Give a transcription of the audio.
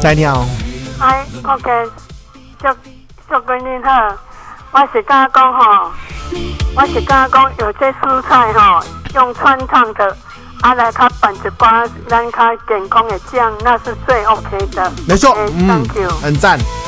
再你好。 哎 ，OK， 祝贵您好。我是刚讲吼，有些蔬菜吼用穿烫的，来它拌一包咱较健康的酱，那是最 OK 的。 没错， Thank you， 很赞。